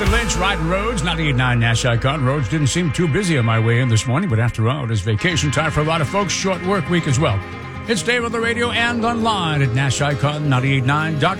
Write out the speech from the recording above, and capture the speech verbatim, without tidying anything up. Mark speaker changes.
Speaker 1: Preston Lynch riding roads, ninety-eight point nine Nash Icon. Roads didn't seem too busy on my way in this morning, but after all, it is vacation time for a lot of folks. Short work week as well. It's Dave on the radio and online at Nash Icon ninety-eight point nine dot com.